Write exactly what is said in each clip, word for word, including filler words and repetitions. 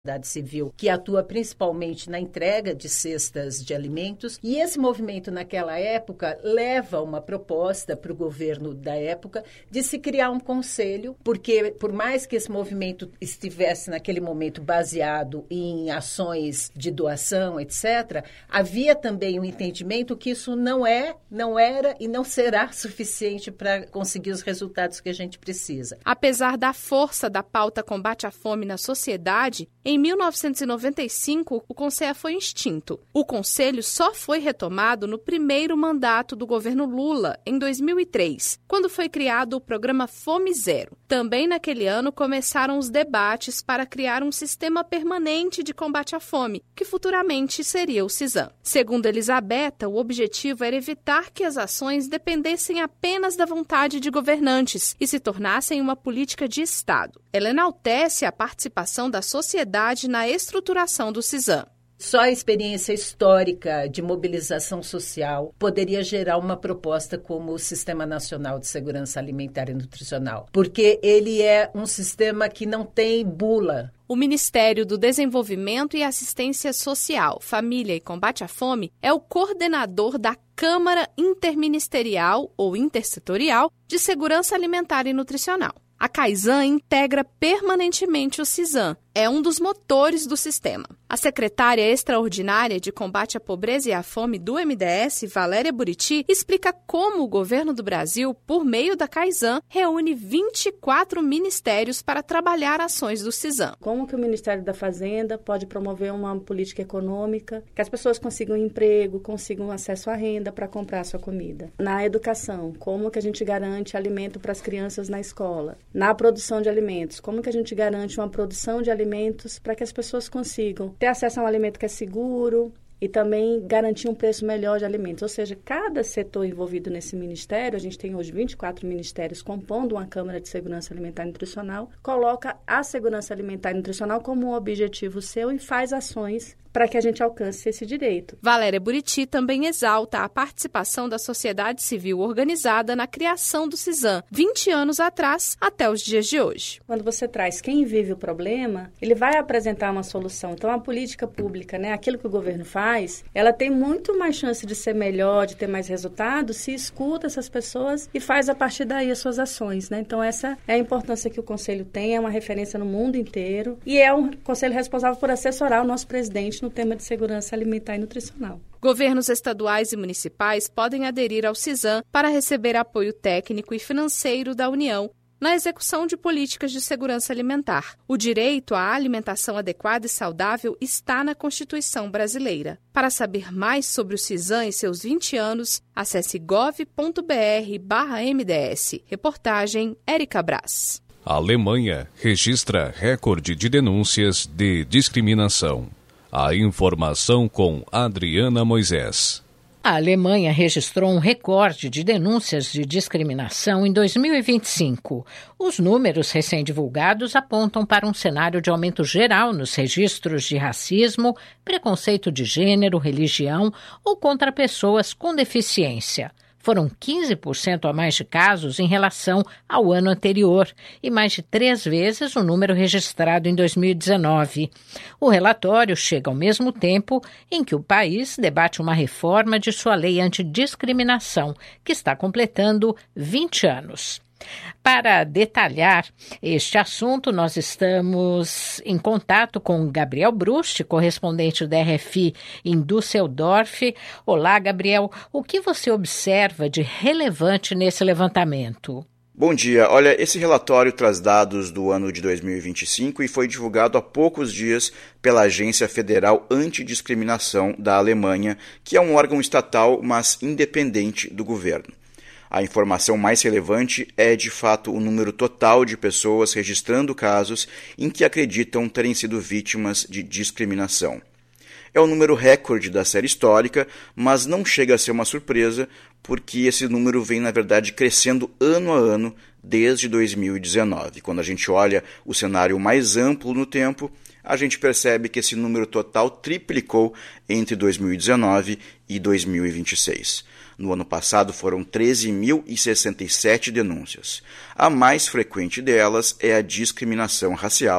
sociedade civil, que atua principalmente na entrega de cestas de alimentos, e esse movimento naquela época leva uma proposta para o governo da época de se criar um conselho, porque por mais que esse movimento estivesse naquele momento baseado em ações de doação, etcétera, havia também um entendimento que isso não é, não era e não será suficiente para conseguir os resultados que a gente precisa. Apesar da força da pauta combate à fome na sociedade, em mil novecentos e noventa e cinco, o Conselho foi extinto. O Conselho só foi retomado no primeiro mandato do governo Lula, em dois mil e três, quando foi criado o programa Fome Zero. Também naquele ano começaram os debates para criar um sistema permanente de combate à fome, que futuramente seria o CISAM. Segundo Elisabetta, o objetivo era evitar que as ações dependessem apenas da vontade de governantes e se tornassem uma política de Estado. Ela enaltece a participação da sociedade na estruturação do CISAM. Só a experiência histórica de mobilização social poderia gerar uma proposta como o Sistema Nacional de Segurança Alimentar e Nutricional, porque ele é um sistema que não tem bula. O Ministério do Desenvolvimento e Assistência Social, Família e Combate à Fome é o coordenador da Câmara Interministerial ou Intersetorial de Segurança Alimentar e Nutricional. A CAISAN integra permanentemente o CISAM, é um dos motores do sistema. A secretária extraordinária de combate à pobreza e à fome do M D S, Valéria Buriti, explica como o governo do Brasil, por meio da CAISAN, reúne vinte e quatro ministérios para trabalhar ações do CISAM. Como que o Ministério da Fazenda pode promover uma política econômica que as pessoas consigam emprego, consigam acesso à renda para comprar sua comida. Na educação, como que a gente garante alimento para as crianças na escola. Na produção de alimentos, como que a gente garante uma produção de alimentos para que as pessoas consigam ter acesso a um alimento que é seguro e também garantir um preço melhor de alimentos. Ou seja, cada setor envolvido nesse ministério, a gente tem hoje vinte e quatro ministérios compondo uma Câmara de Segurança Alimentar e Nutricional, coloca a segurança alimentar e nutricional como um objetivo seu e faz ações para que a gente alcance esse direito. Valéria Buriti também exalta a participação da sociedade civil organizada na criação do CISAM, vinte anos atrás até os dias de hoje. Quando você traz quem vive o problema, ele vai apresentar uma solução. Então, a política pública, né, aquilo que o governo faz, ela tem muito mais chance de ser melhor, de ter mais resultados, se escuta essas pessoas e faz a partir daí as suas ações, né? Então, essa é a importância que o Conselho tem, é uma referência no mundo inteiro e é um Conselho responsável por assessorar o nosso presidente no tema de segurança alimentar e nutricional. Governos estaduais e municipais podem aderir ao CISAM para receber apoio técnico e financeiro da União na execução de políticas de segurança alimentar. O direito à alimentação adequada e saudável está na Constituição brasileira. Para saber mais sobre o CISAM e seus vinte anos, acesse gov ponto br barra M D S. Reportagem Érica Brás. A Alemanha registra recorde de denúncias de discriminação. A informação com Adriana Moisés. A Alemanha registrou um recorde de denúncias de discriminação em dois mil e vinte e cinco. Os números recém-divulgados apontam para um cenário de aumento geral nos registros de racismo, preconceito de gênero, religião ou contra pessoas com deficiência. Foram quinze por cento a mais de casos em relação ao ano anterior e mais de três vezes o número registrado em dois mil e dezenove. O relatório chega ao mesmo tempo em que o país debate uma reforma de sua lei antidiscriminação, que está completando vinte anos. Para detalhar este assunto, nós estamos em contato com Gabriel Brust, correspondente da R F I em Düsseldorf. Olá, Gabriel. O que você observa de relevante nesse levantamento? Bom dia. Olha, esse relatório traz dados do ano de dois mil e vinte e cinco e foi divulgado há poucos dias pela Agência Federal Antidiscriminação da Alemanha, que é um órgão estatal, mas independente do governo. A informação mais relevante é, de fato, o número total de pessoas registrando casos em que acreditam terem sido vítimas de discriminação. É um número recorde da série histórica, mas não chega a ser uma surpresa, porque esse número vem, na verdade, crescendo ano a ano desde dois mil e dezenove. Quando a gente olha o cenário mais amplo no tempo, a gente percebe que esse número total triplicou entre dois mil e dezenove e dois mil e vinte e seis. No ano passado foram treze mil e sessenta e sete denúncias. A mais frequente delas é a discriminação racial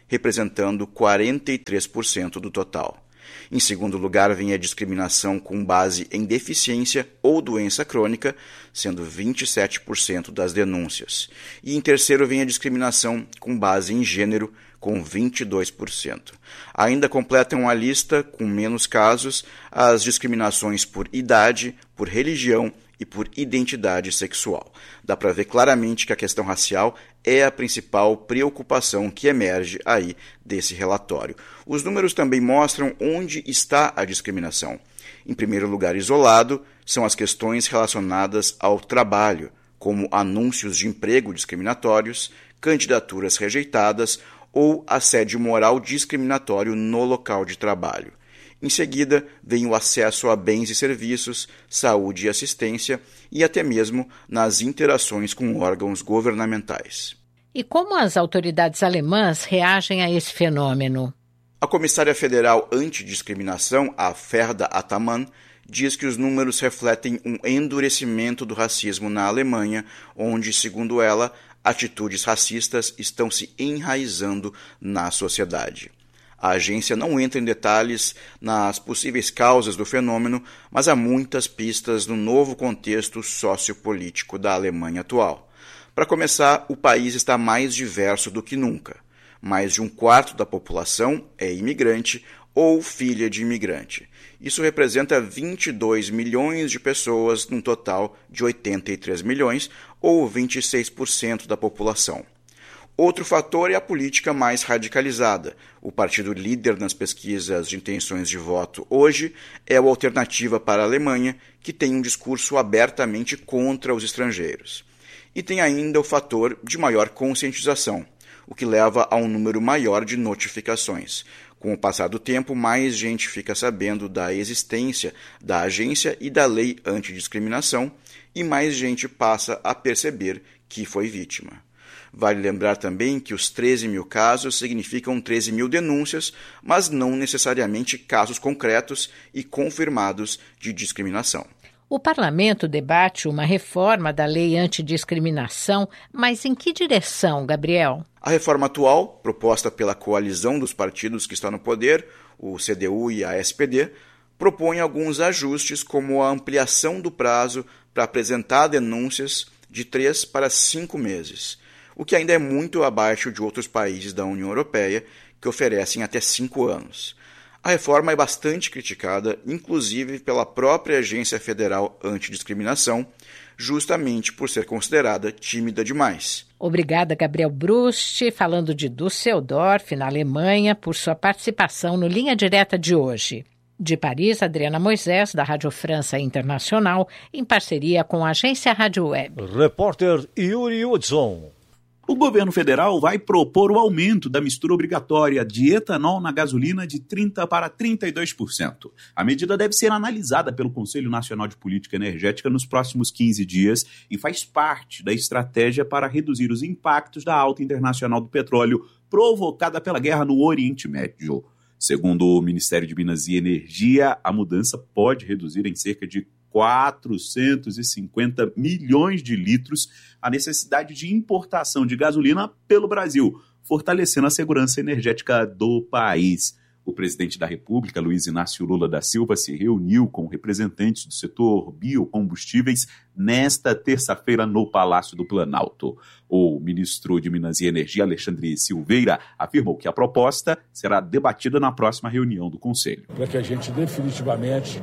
representando quarenta e três por cento do total. Em segundo lugar, vem a discriminação com base em deficiência ou doença crônica, sendo vinte e sete por cento das denúncias. E em terceiro vem a discriminação com base em gênero, com vinte e dois por cento. Ainda completam a lista, com menos casos, as discriminações por idade, por religião e por identidade sexual. Dá para ver claramente que a questão racial é a principal preocupação que emerge aí desse relatório. Os números também mostram onde está a discriminação. Em primeiro lugar, isolado, são as questões relacionadas ao trabalho, como anúncios de emprego discriminatórios, candidaturas rejeitadas ou assédio moral discriminatório no local de trabalho. Em seguida, vem o acesso a bens e serviços, saúde e assistência e até mesmo nas interações com órgãos governamentais. E como as autoridades alemãs reagem a esse fenômeno? A comissária federal antidiscriminação, a Ferda Ataman, diz que os números refletem um endurecimento do racismo na Alemanha, onde, segundo ela, atitudes racistas estão se enraizando na sociedade. A agência não entra em detalhes nas possíveis causas do fenômeno, mas há muitas pistas no novo contexto sociopolítico da Alemanha atual. Para começar, o país está mais diverso do que nunca. Mais de um quarto da população é imigrante ou filha de imigrante. Isso representa vinte e dois milhões de pessoas num total de oitenta e três milhões, ou vinte e seis por cento da população. Outro fator é a política mais radicalizada. O partido líder nas pesquisas de intenções de voto hoje é o Alternativa para a Alemanha, que tem um discurso abertamente contra os estrangeiros. E tem ainda o fator de maior conscientização, o que leva a um número maior de notificações. Com o passar do tempo, mais gente fica sabendo da existência da agência e da lei antidiscriminação, e mais gente passa a perceber que foi vítima. Vale lembrar também que os treze mil casos significam treze mil denúncias, mas não necessariamente casos concretos e confirmados de discriminação. O parlamento debate uma reforma da lei antidiscriminação, mas em que direção, Gabriel? A reforma atual, proposta pela coalizão dos partidos que estão no poder, o C D U e a S P D, propõe alguns ajustes, como a ampliação do prazo para apresentar denúncias de três para cinco meses. O que ainda é muito abaixo de outros países da União Europeia, que oferecem até cinco anos. A reforma é bastante criticada, inclusive pela própria Agência Federal Antidiscriminação, justamente por ser considerada tímida demais. Obrigada, Gabriel Brust, falando de Düsseldorf, na Alemanha, por sua participação no Linha Direta de hoje. De Paris, Adriana Moisés, da Rádio França Internacional, em parceria com a Agência Rádio Web. Repórter Yuri Hudson. O governo federal vai propor o aumento da mistura obrigatória de etanol na gasolina de trinta por cento para trinta e dois por cento. A medida deve ser analisada pelo Conselho Nacional de Política Energética nos próximos quinze dias e faz parte da estratégia para reduzir os impactos da alta internacional do petróleo provocada pela guerra no Oriente Médio. Segundo o Ministério de Minas e Energia, a mudança pode reduzir em cerca de quatrocentos e cinquenta milhões de litros a necessidade de importação de gasolina pelo Brasil, fortalecendo a segurança energética do país. O presidente da República, Luiz Inácio Lula da Silva, se reuniu com representantes do setor biocombustíveis nesta terça-feira no Palácio do Planalto. O ministro de Minas e Energia, Alexandre Silveira, afirmou que a proposta será debatida na próxima reunião do Conselho. Para que a gente definitivamente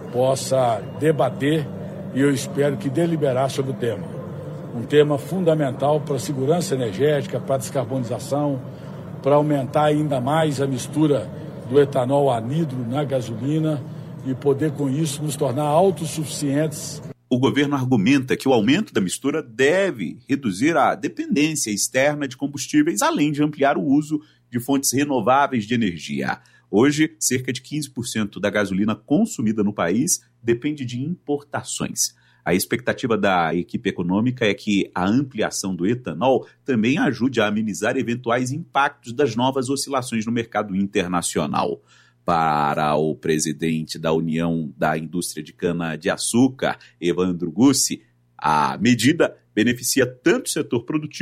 possa debater e eu espero que deliberar sobre o tema. Um tema fundamental para a segurança energética, para a descarbonização, para aumentar ainda mais a mistura do etanol anidro na gasolina e poder com isso nos tornar autossuficientes. O governo argumenta que o aumento da mistura deve reduzir a dependência externa de combustíveis, além de ampliar o uso de fontes renováveis de energia. Hoje, cerca de quinze por cento da gasolina consumida no país depende de importações. A expectativa da equipe econômica é que a ampliação do etanol também ajude a amenizar eventuais impactos das novas oscilações no mercado internacional. Para o presidente da União da Indústria de Cana-de-Açúcar, Evandro Gussi, a medida beneficia tanto o setor produtivo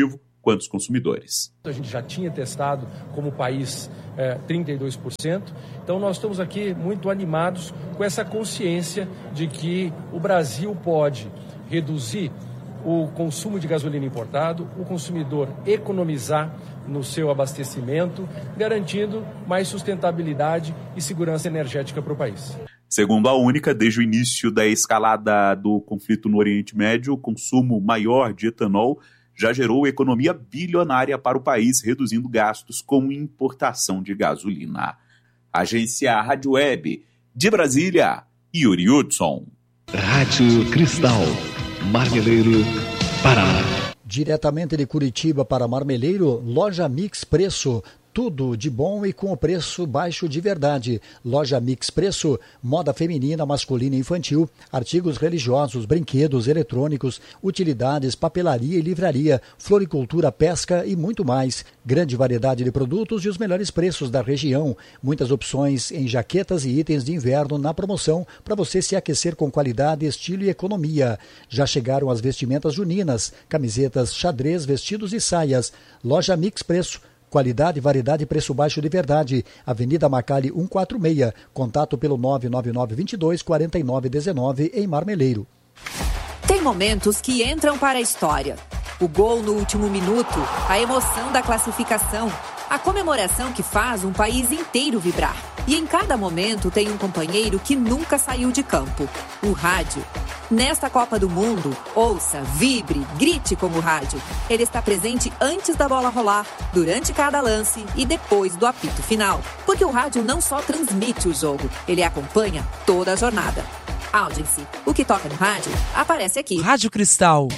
quanto os consumidores. A gente já tinha testado como país é, trinta e dois por cento, então nós estamos aqui muito animados com essa consciência de que o Brasil pode reduzir o consumo de gasolina importado, o consumidor economizar no seu abastecimento, garantindo mais sustentabilidade e segurança energética para o país. Segundo a Única, desde o início da escalada do conflito no Oriente Médio, o consumo maior de etanol já gerou economia bilionária para o país, reduzindo gastos com importação de gasolina. Agência Rádio Web, de Brasília, Yuri Hudson. Rádio Cristal, Marmeleiro, Paraná. Diretamente de Curitiba para Marmeleiro, Loja Mix Preço. Tudo de bom e com o preço baixo de verdade. Loja Mix Preço, moda feminina, masculina e infantil, artigos religiosos, brinquedos, eletrônicos, utilidades, papelaria e livraria, floricultura, pesca e muito mais. Grande variedade de produtos e os melhores preços da região. Muitas opções em jaquetas e itens de inverno na promoção para você se aquecer com qualidade, estilo e economia. Já chegaram as vestimentas juninas, camisetas, xadrez, vestidos e saias. Loja Mix Preço. Qualidade, variedade e preço baixo de verdade. Avenida Macali cento e quarenta e seis. Contato pelo nove nove nove, dois dois, quatro nove um nove em Marmeleiro. Tem momentos que entram para a história. O gol no último minuto, a emoção da classificação, a comemoração que faz um país inteiro vibrar. E em cada momento tem um companheiro que nunca saiu de campo, o rádio. Nesta Copa do Mundo, ouça, vibre, grite como rádio. Ele está presente antes da bola rolar, durante cada lance e depois do apito final. Porque o rádio não só transmite o jogo, ele acompanha toda a jornada. Audience, o que toca no rádio, aparece aqui. Rádio Cristal.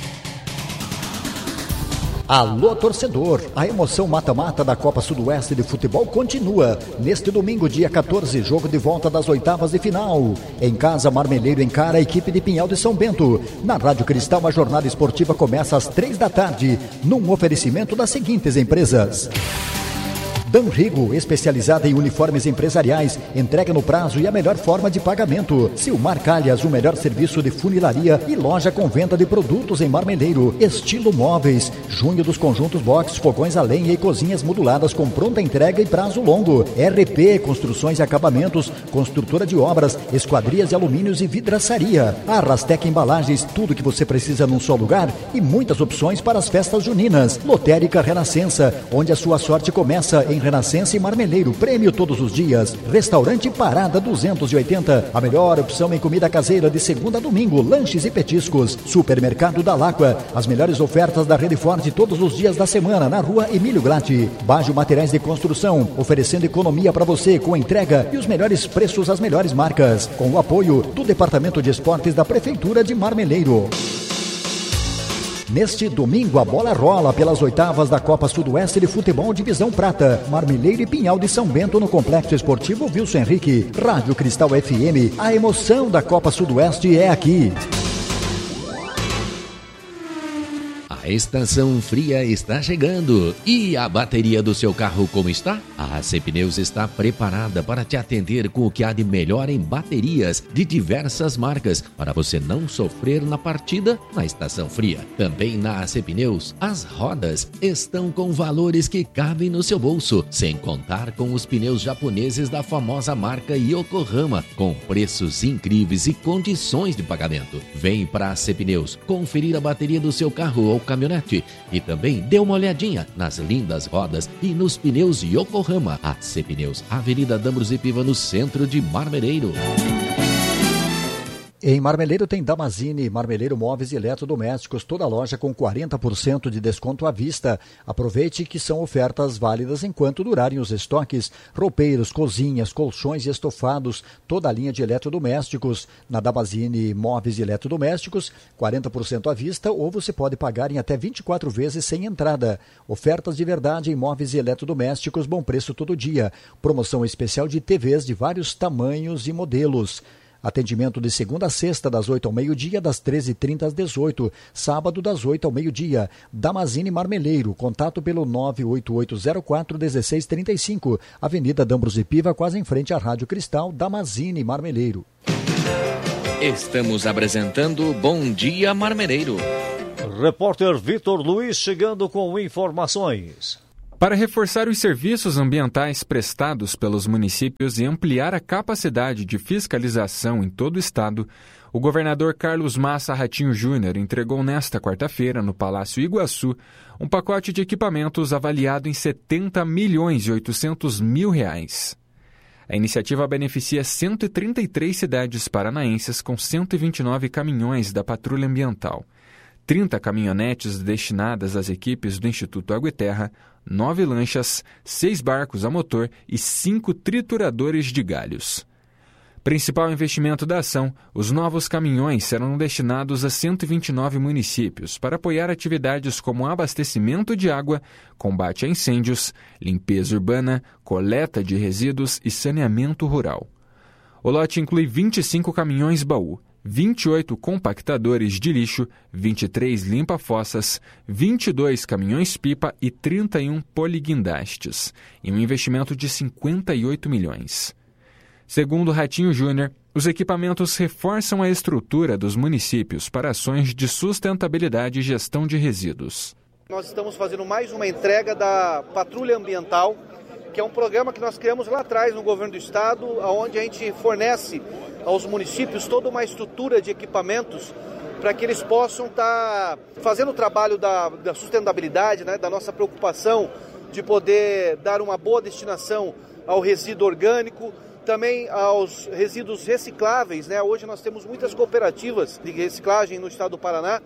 Alô, torcedor! A emoção mata-mata da Copa Sudoeste de Futebol continua. Neste domingo, dia quatorze, jogo de volta das oitavas de final. Em casa, Marmeleiro encara a equipe de Pinhal de São Bento. Na Rádio Cristal, a jornada esportiva começa às três da tarde, num oferecimento das seguintes empresas. Danrigo, especializada em uniformes empresariais, entrega no prazo e a melhor forma de pagamento. Silmar Calhas, o melhor serviço de funilaria e loja com venda de produtos em Marmeleiro. Estilo Móveis, junho dos conjuntos box, fogões a lenha e cozinhas moduladas com pronta entrega e prazo longo. R P, construções e acabamentos, construtora de obras, esquadrias de alumínios e vidraçaria. Arrastec Embalagens, tudo que você precisa num só lugar e muitas opções para as festas juninas. Lotérica Renascença, onde a sua sorte começa em Renascença e Marmeleiro, prêmio todos os dias. Restaurante Parada duzentos e oitenta, a melhor opção em comida caseira de segunda a domingo, lanches e petiscos. Supermercado da Laqua, as melhores ofertas da Rede Forte todos os dias da semana, na rua Emílio Gratti. Bajo Materiais de Construção, oferecendo economia para você com entrega e os melhores preços às melhores marcas. Com o apoio do Departamento de Esportes da Prefeitura de Marmeleiro. Neste domingo, a bola rola pelas oitavas da Copa Sudoeste de Futebol Divisão Prata. Marmeleiro e Pinhal de São Bento no Complexo Esportivo Wilson Henrique. Rádio Cristal F M, a emoção da Copa Sudoeste é aqui. A estação fria está chegando. E a bateria do seu carro como está? A A C Pneus está preparada para te atender com o que há de melhor em baterias de diversas marcas, para você não sofrer na partida na estação fria. Também na A C Pneus, as rodas estão com valores que cabem no seu bolso, sem contar com os pneus japoneses da famosa marca Yokohama, com preços incríveis e condições de pagamento. Vem para a A C Pneus conferir a bateria do seu carro ou caminhonete e também dê uma olhadinha nas lindas rodas e nos pneus Yokohama. A C Pneus, Avenida Dambros e Piva, no centro de Marmeleiro. Em Marmeleiro tem Damazini, Marmeleiro Móveis e Eletrodomésticos, toda loja com quarenta por cento de desconto à vista. Aproveite que são ofertas válidas enquanto durarem os estoques. Roupeiros, cozinhas, colchões e estofados, toda a linha de eletrodomésticos. Na Damazini Móveis e Eletrodomésticos, quarenta por cento à vista ou você pode pagar em até vinte e quatro vezes sem entrada. Ofertas de verdade em móveis e eletrodomésticos, bom preço todo dia. Promoção especial de T Vs de vários tamanhos e modelos. Atendimento de segunda a sexta, das oito ao meio-dia, das treze e trinta às dezoito. Sábado, das oito ao meio-dia. Damazini Marmeleiro. Contato pelo nove oito oito zero quatro um seis três cinco. Avenida Dambros e Piva, quase em frente à Rádio Cristal. Damazini Marmeleiro. Estamos apresentando Bom Dia Marmeleiro. Repórter Vitor Luiz chegando com informações. Para reforçar os serviços ambientais prestados pelos municípios e ampliar a capacidade de fiscalização em todo o estado, o governador Carlos Massa Ratinho Júnior entregou nesta quarta-feira, no Palácio Iguaçu, um pacote de equipamentos avaliado em setenta milhões e oitocentos mil reais. A iniciativa beneficia cento e trinta e três cidades paranaenses com cento e vinte e nove caminhões da Patrulha Ambiental, trinta caminhonetes destinadas às equipes do Instituto Água e Terra, nove lanchas, seis barcos a motor e cinco trituradores de galhos. Principal investimento da ação, os novos caminhões serão destinados a cento e vinte e nove municípios para apoiar atividades como abastecimento de água, combate a incêndios, limpeza urbana, coleta de resíduos e saneamento rural. O lote inclui vinte e cinco caminhões-baú, vinte e oito compactadores de lixo, vinte e três limpa-fossas, vinte e dois caminhões-pipa e trinta e um poliguindastes, e um investimento de cinquenta e oito milhões. Segundo Ratinho Júnior, os equipamentos reforçam a estrutura dos municípios para ações de sustentabilidade e gestão de resíduos. Nós estamos fazendo mais uma entrega da Patrulha Ambiental, que é um programa que nós criamos lá atrás no governo do estado, onde a gente fornece aos municípios toda uma estrutura de equipamentos para que eles possam estar fazendo o trabalho da, da sustentabilidade, né, da nossa preocupação de poder dar uma boa destinação ao resíduo orgânico, também aos resíduos recicláveis, né? Hoje nós temos muitas cooperativas de reciclagem no estado do Paraná,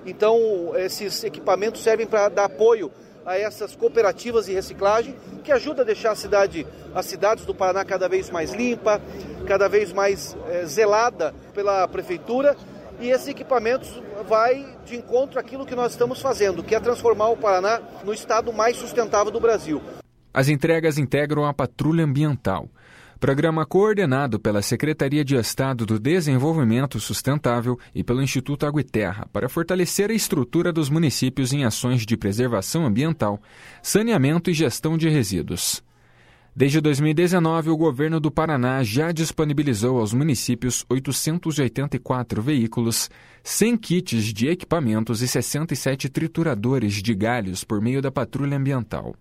então esses equipamentos servem para dar apoio a essas cooperativas de reciclagem, que ajuda a deixar a cidade, as cidades do Paraná cada vez mais limpa, cada vez mais é, zelada pela prefeitura, e esses equipamentos vai de encontro àquilo que nós estamos fazendo, que é transformar o Paraná no estado mais sustentável do Brasil. As entregas integram a Patrulha Ambiental, programa coordenado pela Secretaria de Estado do Desenvolvimento Sustentável e pelo Instituto Água e Terra, para fortalecer a estrutura dos municípios em ações de preservação ambiental, saneamento e gestão de resíduos. Desde dois mil e dezenove, o governo do Paraná já disponibilizou aos municípios oitocentos e oitenta e quatro veículos, cem kits de equipamentos e sessenta e sete trituradores de galhos por meio da Patrulha Ambiental.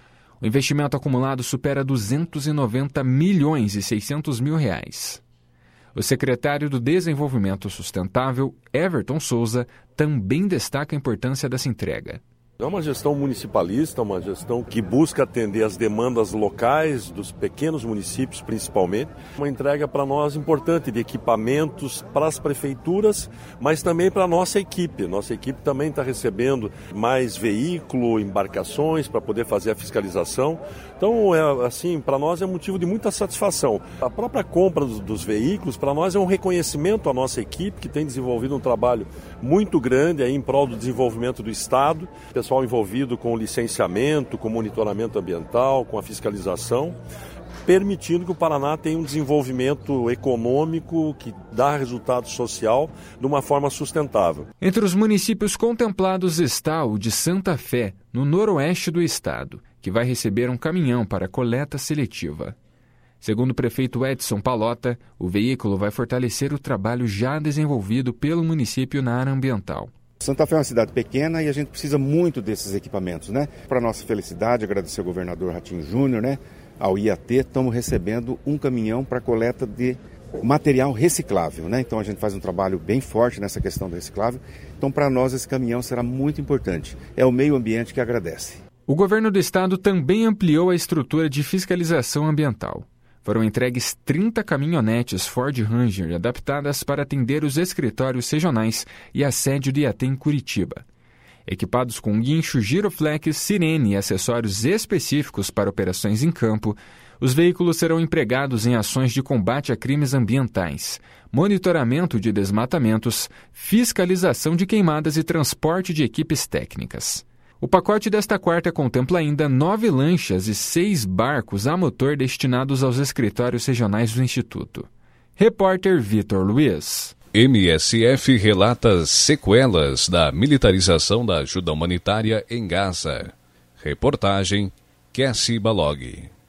O investimento acumulado supera duzentos e noventa milhões e seiscentos mil reais. O secretário do Desenvolvimento Sustentável, Everton Souza, também destaca a importância dessa entrega. É uma gestão municipalista, uma gestão que busca atender as demandas locais dos pequenos municípios, principalmente. Uma entrega para nós importante de equipamentos para as prefeituras, mas também para a nossa equipe. Nossa equipe também está recebendo mais veículo, embarcações para poder fazer a fiscalização. Então, é, assim, para nós é motivo de muita satisfação. A própria compra dos, dos veículos, para nós é um reconhecimento à nossa equipe, que tem desenvolvido um trabalho muito grande aí em prol do desenvolvimento do Estado. Pessoal envolvido com o licenciamento, com o monitoramento ambiental, com a fiscalização, permitindo que o Paraná tenha um desenvolvimento econômico que dá resultado social de uma forma sustentável. Entre os municípios contemplados está o de Santa Fé, no noroeste do estado, que vai receber um caminhão para coleta seletiva. Segundo o prefeito Edson Palota, o veículo vai fortalecer o trabalho já desenvolvido pelo município na área ambiental. Santa Fé é uma cidade pequena e a gente precisa muito desses equipamentos, né? Para nossa felicidade, agradecer ao governador Ratinho Júnior, né? Ao I A T, estamos recebendo um caminhão para coleta de material reciclável, né? Então a gente faz um trabalho bem forte nessa questão do reciclável. Então para nós esse caminhão será muito importante. É o meio ambiente que agradece. O governo do estado também ampliou a estrutura de fiscalização ambiental. Foram entregues trinta caminhonetes Ford Ranger adaptadas para atender os escritórios regionais e a sede do I A T em Curitiba. Equipados com guincho, giroflex, sirene e acessórios específicos para operações em campo, os veículos serão empregados em ações de combate a crimes ambientais, monitoramento de desmatamentos, fiscalização de queimadas e transporte de equipes técnicas. O pacote desta quarta contempla ainda nove lanchas e seis barcos a motor destinados aos escritórios regionais do Instituto. Repórter Vitor Luiz. M S F relata sequelas da militarização da ajuda humanitária em Gaza. Reportagem Cassie Balog.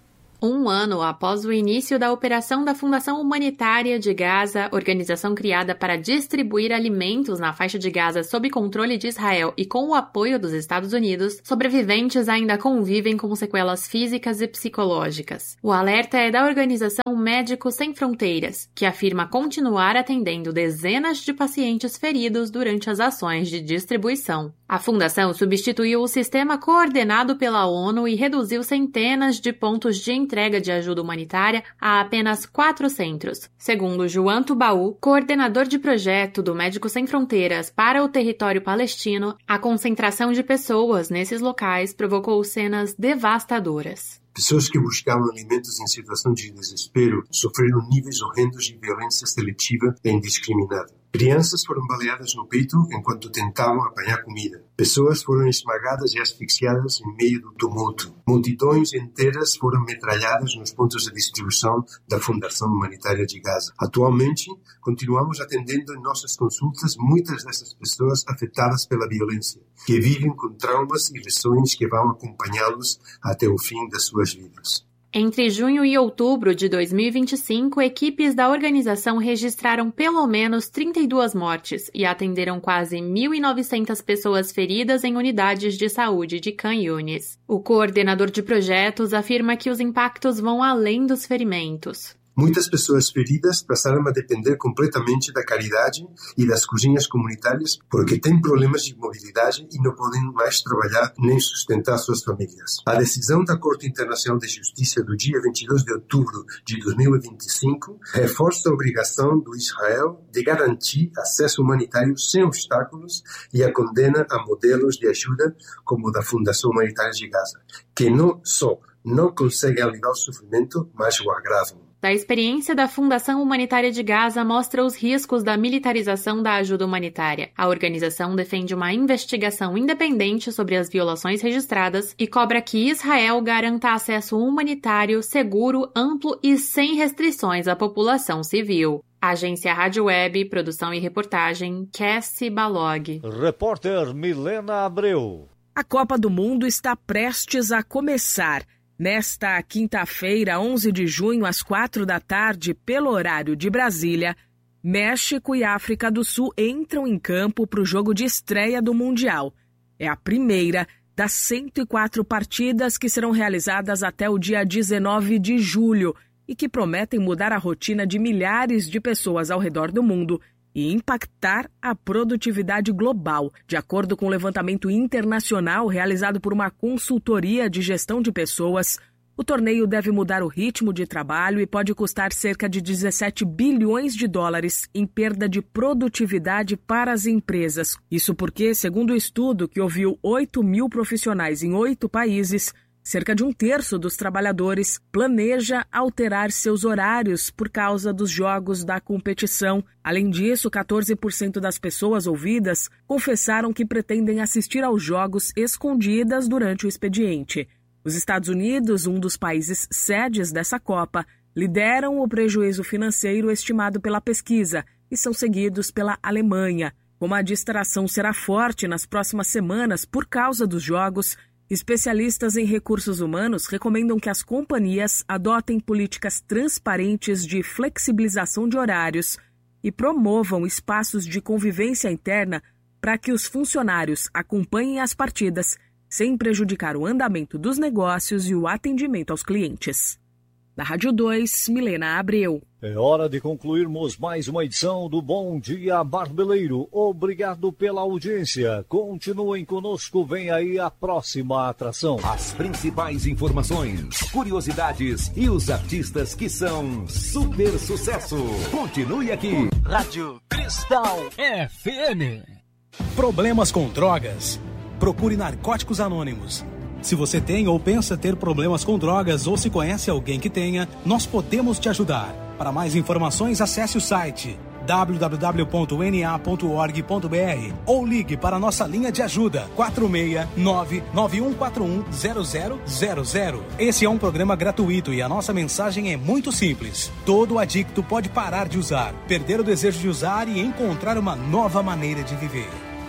Um ano após o início da operação da Fundação Humanitária de Gaza, organização criada para distribuir alimentos na faixa de Gaza sob controle de Israel e com o apoio dos Estados Unidos, sobreviventes ainda convivem com sequelas físicas e psicológicas. O alerta é da organização Médicos Sem Fronteiras, que afirma continuar atendendo dezenas de pacientes feridos durante as ações de distribuição. A fundação substituiu o sistema coordenado pela ONU e reduziu centenas de pontos de entrega de ajuda humanitária a apenas quatro centros. Segundo João Tubaú, coordenador de projeto do Médicos Sem Fronteiras para o território palestino, a concentração de pessoas nesses locais provocou cenas devastadoras. Pessoas que buscavam alimentos em situação de desespero sofreram níveis horrendos de violência seletiva e indiscriminada. Crianças foram baleadas no peito enquanto tentavam apanhar comida. Pessoas foram esmagadas e asfixiadas em meio do tumulto. Multidões inteiras foram metralhadas nos pontos de distribuição da Fundação Humanitária de Gaza. Atualmente, continuamos atendendo em nossas consultas muitas dessas pessoas afetadas pela violência, que vivem com traumas e lições que vão acompanhá-los até o fim das suas vidas. Entre junho e outubro de dois mil e vinte e cinco, equipes da organização registraram pelo menos trinta e duas mortes e atenderam quase mil e novecentas pessoas feridas em unidades de saúde de Khan Yunis. O coordenador de projetos afirma que os impactos vão além dos ferimentos. Muitas pessoas feridas passaram a depender completamente da caridade e das cozinhas comunitárias porque têm problemas de mobilidade e não podem mais trabalhar nem sustentar suas famílias. A decisão da Corte Internacional de Justiça do dia vinte e dois de outubro de dois mil e vinte e cinco reforça a obrigação do Israel de garantir acesso humanitário sem obstáculos e a condena a modelos de ajuda como o da Fundação Humanitária de Gaza, que não só não conseguem aliviar o sofrimento, mas o agravam. Da experiência da Fundação Humanitária de Gaza mostra os riscos da militarização da ajuda humanitária. A organização defende uma investigação independente sobre as violações registradas e cobra que Israel garanta acesso humanitário, seguro, amplo e sem restrições à população civil. Agência Rádio Web, produção e reportagem, Cassie Balog. Repórter Milena Abreu. A Copa do Mundo está prestes a começar. Nesta quinta-feira, onze de junho, às quatro da tarde, pelo horário de Brasília, México e África do Sul entram em campo para o jogo de estreia do Mundial. É a primeira das cento e quatro partidas que serão realizadas até o dia dezenove de julho e que prometem mudar a rotina de milhares de pessoas ao redor do mundo e impactar a produtividade global. De acordo com o levantamento internacional realizado por uma consultoria de gestão de pessoas, o torneio deve mudar o ritmo de trabalho e pode custar cerca de dezessete bilhões de dólares em perda de produtividade para as empresas. Isso porque, segundo o estudo que ouviu oito mil profissionais em oito países, cerca de um terço dos trabalhadores planeja alterar seus horários por causa dos jogos da competição. Além disso, quatorze por cento das pessoas ouvidas confessaram que pretendem assistir aos jogos escondidas durante o expediente. Os Estados Unidos, um dos países sedes dessa Copa, lideram o prejuízo financeiro estimado pela pesquisa e são seguidos pela Alemanha. Como a distração será forte nas próximas semanas por causa dos jogos, especialistas em recursos humanos recomendam que as companhias adotem políticas transparentes de flexibilização de horários e promovam espaços de convivência interna para que os funcionários acompanhem as partidas sem prejudicar o andamento dos negócios e o atendimento aos clientes. Da Rádio dois, Milena Abreu. É hora de concluirmos mais uma edição do Bom Dia Barbeleiro. Obrigado pela audiência. Continuem conosco, vem aí a próxima atração. As principais informações, curiosidades e os artistas que são super sucesso. Continue aqui. Rádio Cristal F M. Problemas com drogas? Procure Narcóticos Anônimos. Se você tem ou pensa ter problemas com drogas ou se conhece alguém que tenha, nós podemos te ajudar. Para mais informações, acesse o site w w w ponto n a ponto org ponto b r ou ligue para a nossa linha de ajuda quatro seis nove nove um quatro um zero zero zero zero. Esse é um programa gratuito e a nossa mensagem é muito simples. Todo adicto pode parar de usar, perder o desejo de usar e encontrar uma nova maneira de viver.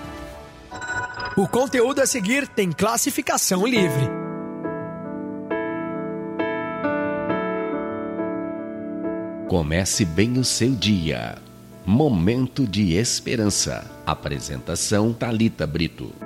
O conteúdo a seguir tem classificação livre. Comece bem o seu dia. Momento de esperança. Apresentação Thalita Brito.